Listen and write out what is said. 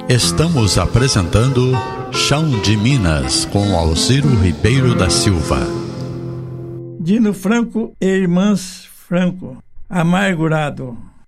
Estamos apresentando Chão de Minas, com Alciro Ribeiro da Silva. Dino Franco e Irmãs Franco, Amargurado.